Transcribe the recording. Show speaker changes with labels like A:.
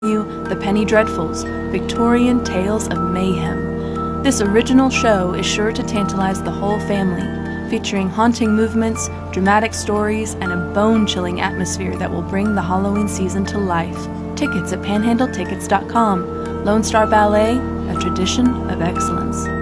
A: you The Penny Dreadfuls, Victorian Tales of Mayhem. This original show is sure to tantalize the whole family, featuring haunting movements, dramatic stories, and a bone-chilling atmosphere that will bring the Halloween season to life. Tickets at panhandletickets.com. Lone Star Ballet, a tradition of excellence.